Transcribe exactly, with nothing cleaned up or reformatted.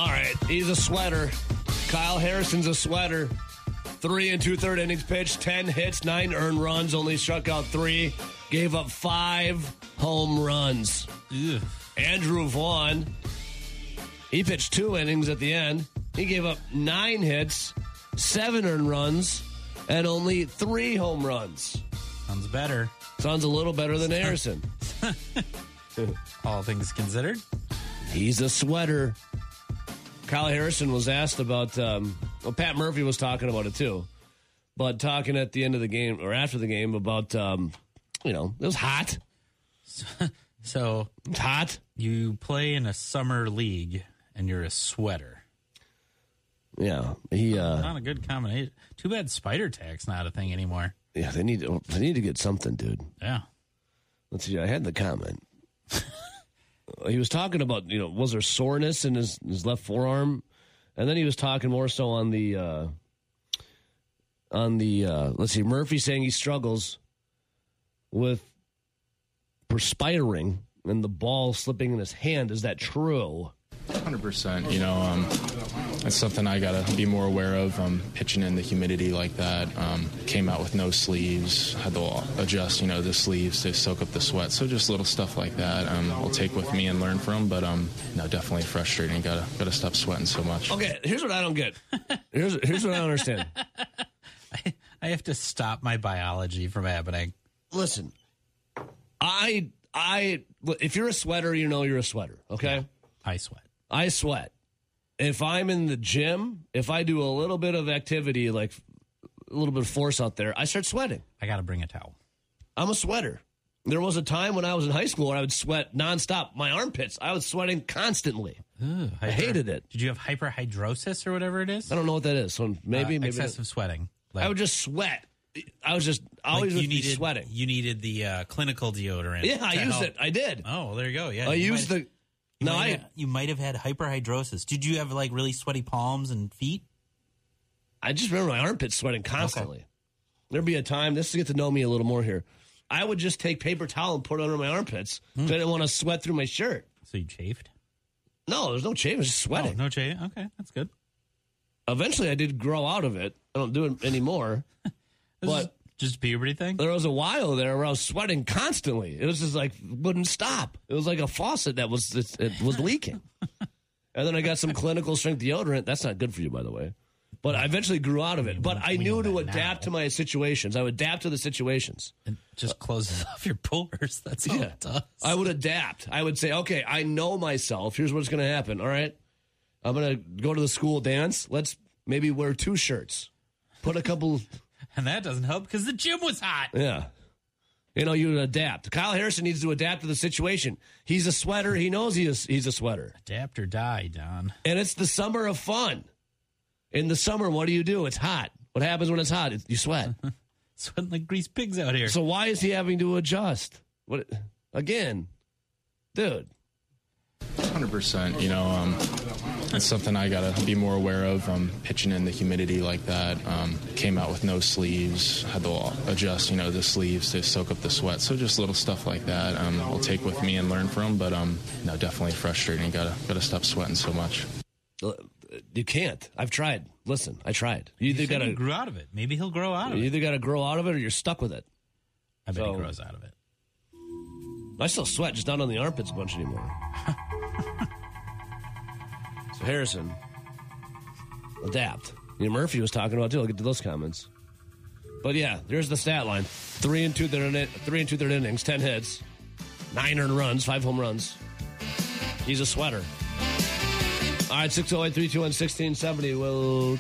All right, he's a sweater. Kyle Harrison's a sweater. Three and two-third innings pitched, ten hits, nine earned runs, only struck out three, gave up five home runs. Ugh. Andrew Vaughn, he pitched two innings at the end. He gave up nine hits, seven earned runs, and only three home runs. Sounds better. Sounds a little better than Harrison. All things considered. He's a sweater. Kyle Harrison was asked about, um, well, Pat Murphy was talking about it too, but talking at the end of the game or after the game about, um, you know, it was hot. So it's hot. You play in a summer league and you're a sweater. Yeah, he. Uh, not a good combination. Too bad spider tack's not a thing anymore. Yeah, they need to, they need to get something, dude. Yeah. Let's see. I had the comment. He was talking about, you know, was there soreness in his, his left forearm? And then he was talking more so on the, uh, on the, uh, let's see, Murphy saying he struggles with perspiring and the ball slipping in his hand. Is that true? one hundred percent. You know, um, that's something I got to be more aware of. Um, pitching in the humidity like that. Um, came out with no sleeves. Had to adjust, you know, the sleeves to soak up the sweat. So just little stuff like that um, I'll take with me and learn from. But, um, no, definitely frustrating. Got to got to stop sweating so much. Okay, here's what I don't get. Here's, here's what I don't understand. I, I have to stop my biology from happening. Listen, I, I, if you're a sweater, you know you're a sweater, okay? Yeah, I sweat. I sweat. If I'm in the gym, if I do a little bit of activity, like a little bit of force out there, I start sweating. I got to bring a towel. I'm a sweater. There was a time when I was in high school where I would sweat nonstop. My armpits, I was sweating constantly. Ugh, I hated it. Did you have hyperhidrosis or whatever it is? I don't know what that is. So maybe, uh, maybe excessive sweating. Like, I would just sweat. I was just always like you would needed, be sweating. You needed the uh, clinical deodorant. Yeah, I used help. it. I did. Oh, well, there you go. Yeah, I you used might, the. You No, might I. have, you might have had hyperhidrosis. Did you have like really sweaty palms and feet? I just remember my armpits sweating constantly. Okay. There'd be a time. This is to get to know me a little more here. I would just take paper towel and put it under my armpits because mm. I didn't want to sweat through my shirt. So you chafed? No, there's no chafe. It was just sweating. Oh, no chafe. Okay, that's good. Eventually, I did grow out of it. I don't do it anymore. But just a puberty thing? There was a while there where I was sweating constantly. It was just like, wouldn't stop. It was like a faucet that was it, it was leaking. And then I got some clinical strength deodorant. That's not good for you, by the way. But I eventually grew out of it. But I knew to adapt to my situations. I would adapt to the situations. It just closes off your pores. That's all yeah. it does. I would adapt. I would say, okay, I know myself. Here's what's going to happen. All right. I'm going to go to the school dance. Let's maybe wear two shirts. Put a couple. And that doesn't help because the gym was hot. Yeah. You know, you adapt. Kyle Harrison needs to adapt to the situation. He's a sweater. He knows he is, he's a sweater. Adapt or die, Don. And it's the summer of fun. In the summer, what do you do? It's hot. What happens when it's hot? You sweat. Sweating like greased pigs out here. So why is he having to adjust? What again? Dude. one hundred percent. You know, um, it's something I got to be more aware of. Um, pitching in the humidity like that. Um, came out with no sleeves. Had to adjust, you know, the sleeves to soak up the sweat. So just little stuff like that um, I'll take with me and learn from. But, um, no, definitely frustrating. Got to got to stop sweating so much. You can't. I've tried. Listen, I tried. You either got to grow out of it. Maybe he'll grow out of you it. You either got to grow out of it or you're stuck with it. I bet so, he grows out of it. I still sweat, just not on the armpits a bunch anymore. So Harrison, adapt. You know, Murphy was talking about too. I'll get to those comments. But yeah, there's the stat line: three and two third, three and two third innings, ten hits, nine earned runs, five home runs. He's a sweater. All right, six oh eight, three two one, one six seven oh. We'll